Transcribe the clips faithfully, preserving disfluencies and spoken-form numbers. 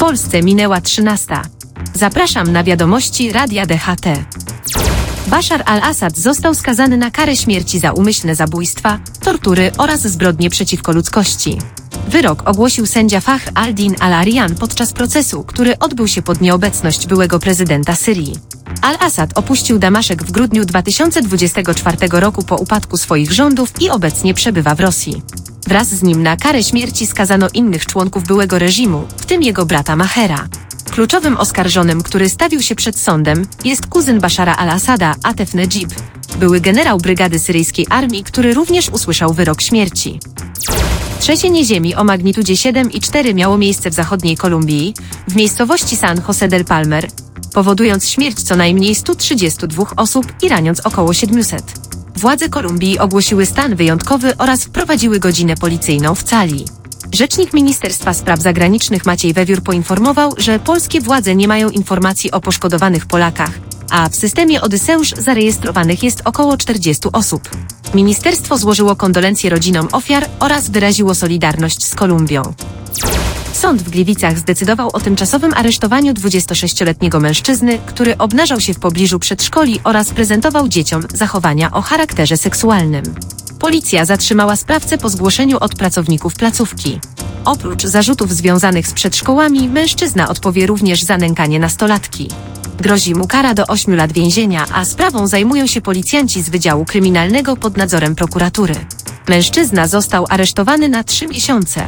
Polsce minęła trzynasta. Zapraszam na wiadomości Radia D H T. Bashar al-Assad został skazany na karę śmierci za umyślne zabójstwa, tortury oraz zbrodnie przeciwko ludzkości. Wyrok ogłosił sędzia Fakhr al-Din al-Arian podczas procesu, który odbył się pod nieobecność byłego prezydenta Syrii. Al-Assad opuścił Damaszek w grudniu dwa tysiące dwudziestego czwartego roku po upadku swoich rządów i obecnie przebywa w Rosji. Wraz z nim na karę śmierci skazano innych członków byłego reżimu, w tym jego brata Mahera. Kluczowym oskarżonym, który stawił się przed sądem, jest kuzyn Bashara al-Assada, Atef Nedżib, były generał brygady syryjskiej armii, który również usłyszał wyrok śmierci. Trzęsienie ziemi o magnitudzie siedem i cztery miało miejsce w zachodniej Kolumbii, w miejscowości San José del Palmer, powodując śmierć co najmniej stu trzydziestu dwóch osób i raniąc około siedmiuset. Władze Kolumbii ogłosiły stan wyjątkowy oraz wprowadziły godzinę policyjną w cali. Rzecznik Ministerstwa Spraw Zagranicznych Maciej Wewiór poinformował, że polskie władze nie mają informacji o poszkodowanych Polakach, a w systemie Odyseusz zarejestrowanych jest około czterdziestu osób. Ministerstwo złożyło kondolencje rodzinom ofiar oraz wyraziło solidarność z Kolumbią. Sąd w Gliwicach zdecydował o tymczasowym aresztowaniu dwudziestosześcioletniego mężczyzny, który obnażał się w pobliżu przedszkoli oraz prezentował dzieciom zachowania o charakterze seksualnym. Policja zatrzymała sprawcę po zgłoszeniu od pracowników placówki. Oprócz zarzutów związanych z przedszkołami, mężczyzna odpowie również za nękanie nastolatki. Grozi mu kara do ośmiu lat więzienia, a sprawą zajmują się policjanci z Wydziału Kryminalnego pod nadzorem prokuratury. Mężczyzna został aresztowany na trzy miesiące.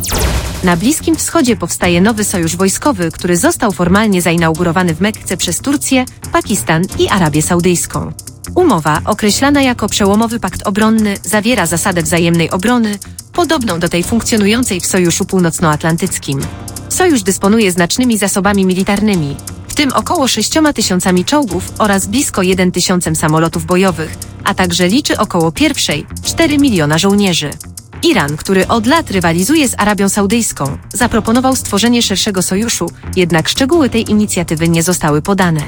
Na Bliskim Wschodzie powstaje nowy sojusz wojskowy, który został formalnie zainaugurowany w Mekce przez Turcję, Pakistan i Arabię Saudyjską. Umowa, określana jako przełomowy pakt obronny, zawiera zasadę wzajemnej obrony, podobną do tej funkcjonującej w Sojuszu Północnoatlantyckim. Sojusz dysponuje znacznymi zasobami militarnymi, w tym około sześcioma tysiącami czołgów oraz blisko jeden tysiącem samolotów bojowych, a także liczy około pierwszej cztery miliona żołnierzy. Iran, który od lat rywalizuje z Arabią Saudyjską, zaproponował stworzenie szerszego sojuszu, jednak szczegóły tej inicjatywy nie zostały podane.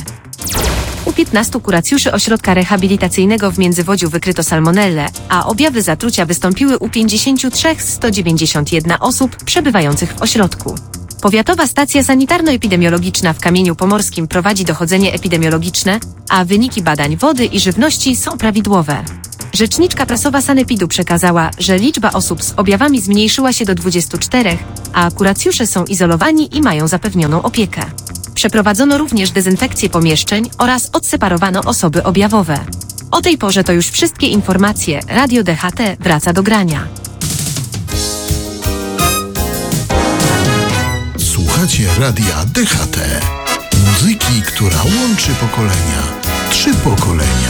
U piętnastu kuracjuszy ośrodka rehabilitacyjnego w Międzywodziu wykryto salmonellę, a objawy zatrucia wystąpiły u pięćdziesięciu trzech z stu dziewięćdziesięciu jednej osób przebywających w ośrodku. Powiatowa Stacja Sanitarno-Epidemiologiczna w Kamieniu Pomorskim prowadzi dochodzenie epidemiologiczne, a wyniki badań wody i żywności są prawidłowe. Rzeczniczka prasowa Sanepidu przekazała, że liczba osób z objawami zmniejszyła się do dwudziestu czterech, a kuracjusze są izolowani i mają zapewnioną opiekę. Przeprowadzono również dezynfekcję pomieszczeń oraz odseparowano osoby objawowe. O tej porze to już wszystkie informacje. Radio D H T wraca do grania. Słuchacie Radia D H T. Muzyki, która łączy pokolenia. Trzy pokolenia.